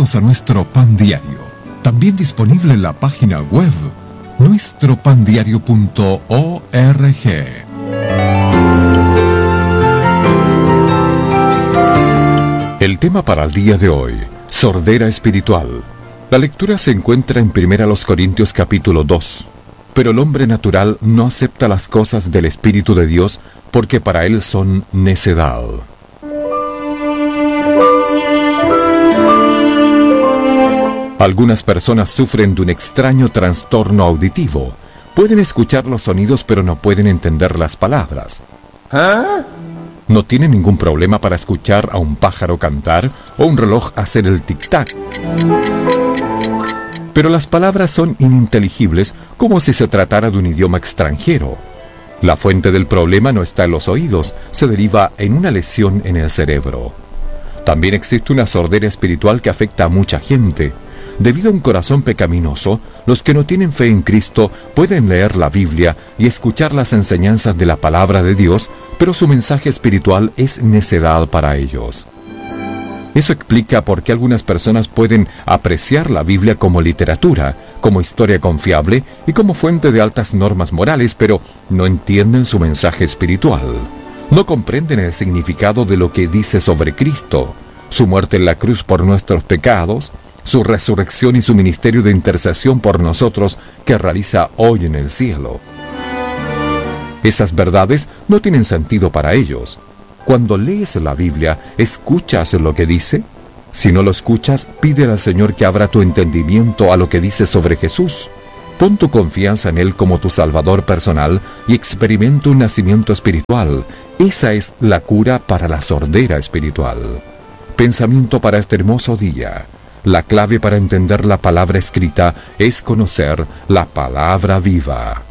Bienvenidos a nuestro Pan Diario, también disponible en la página web nuestropandiario.org. El tema para el día de hoy: sordera espiritual. La lectura se encuentra en 1 Corintios capítulo 2. Pero el hombre natural no acepta las cosas del Espíritu de Dios, porque para él son necedad. Algunas personas sufren de un extraño trastorno auditivo. Pueden escuchar los sonidos, pero no pueden entender las palabras. No tienen ningún problema para escuchar a un pájaro cantar o un reloj hacer el tic-tac. Pero las palabras son ininteligibles, como si se tratara de un idioma extranjero. La fuente del problema no está en los oídos, se deriva en una lesión en el cerebro. También existe una sordera espiritual que afecta a mucha gente. Debido a un corazón pecaminoso, los que no tienen fe en Cristo pueden leer la Biblia y escuchar las enseñanzas de la palabra de Dios, pero su mensaje espiritual es necedad para ellos. Eso explica por qué algunas personas pueden apreciar la Biblia como literatura, como historia confiable y como fuente de altas normas morales, pero no entienden su mensaje espiritual. No comprenden el significado de lo que dice sobre Cristo, su muerte en la cruz por nuestros pecados, su resurrección y su ministerio de intercesión por nosotros que realiza hoy en el cielo. Esas verdades no tienen sentido para ellos. Cuando lees la Biblia, ¿escuchas lo que dice? Si no lo escuchas, pídele al Señor que abra tu entendimiento a lo que dice sobre Jesús. Pon tu confianza en Él como tu Salvador personal y experimenta un nacimiento espiritual. Esa es la cura para la sordera espiritual. Pensamiento para este hermoso día: la clave para entender la palabra escrita es conocer la palabra viva.